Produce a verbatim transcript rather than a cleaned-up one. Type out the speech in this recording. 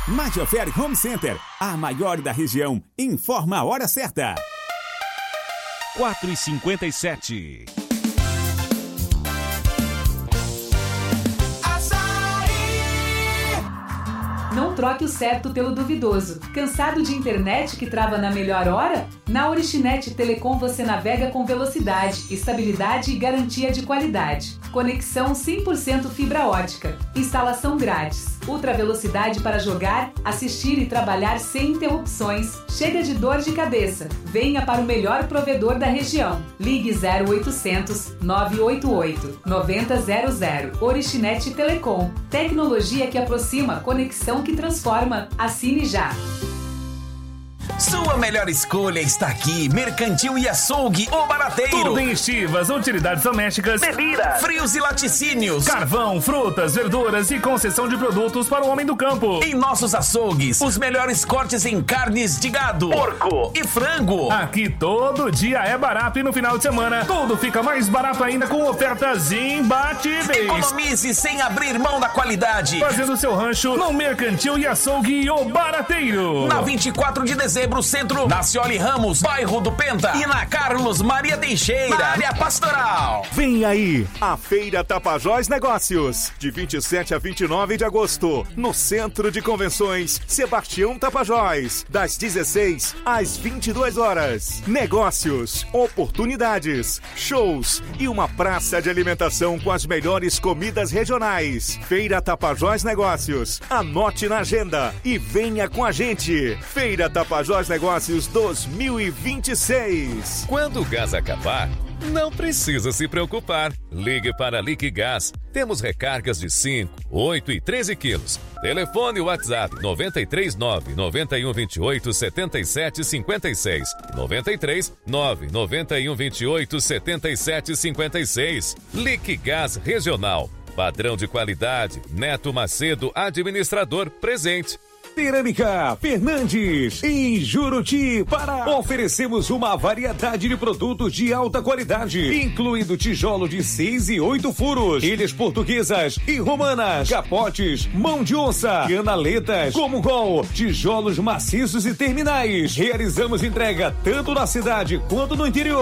Majoferi Home Center, a maior da região. Informa a hora certa. quatro e cinquenta e sete. Não troque o certo pelo duvidoso. Cansado de internet que trava na melhor hora? Na Originet Telecom você navega com velocidade, estabilidade e garantia de qualidade. Conexão cem por cento fibra ótica. Instalação grátis. Ultra velocidade para jogar, assistir e trabalhar sem interrupções. Chega de dor de cabeça. Venha para o melhor provedor da região. Ligue zero oitocentos, nove oito oito, nove zero zero zero. Originet Telecom. Tecnologia que aproxima, conexão que transforma. Assine já. Sua melhor escolha está aqui. Mercantil e Açougue, o Barateiro. Tudo em estivas, utilidades domésticas, bebida, frios e laticínios, carvão, frutas, verduras e concessão de produtos para o homem do campo. Em nossos açougues, os melhores cortes em carnes de gado, porco e frango. Aqui todo dia é barato e no final de semana tudo fica mais barato ainda com ofertas imbatíveis. Economize sem abrir mão da qualidade. Fazendo seu rancho no Mercantil e Açougue, o Barateiro. Na vinte e quatro de dezembro, Centro, na Cioli Ramos, bairro do Penta, e na Carlos Maria Teixeira, na área pastoral. Vem aí, a Feira Tapajós Negócios, de vinte e sete a vinte e nove de agosto, no Centro de Convenções Sebastião Tapajós, das dezesseis às vinte e duas horas. Negócios, oportunidades, shows e uma praça de alimentação com as melhores comidas regionais. Feira Tapajós Negócios, anote na agenda e venha com a gente. Feira Tapajós Negócios dois mil e vinte e seis. Quando o gás acabar, não precisa se preocupar. Ligue para a Liquigás. Temos recargas de cinco, oito e treze quilos. Telefone WhatsApp nove três nove, nove um dois oito, sete sete cinco seis. nove três nove, nove um dois oito, sete sete cinco seis. Liquigás Regional. Padrão de qualidade. Neto Macedo, administrador, presente. Cerâmica Fernandes, em Juruti, Pará. Oferecemos uma variedade de produtos de alta qualidade, incluindo tijolo de seis e oito furos, ilhas portuguesas e romanas, capotes, mão de onça, canaletas, como gol, tijolos maciços e terminais. Realizamos entrega tanto na cidade quanto no interior.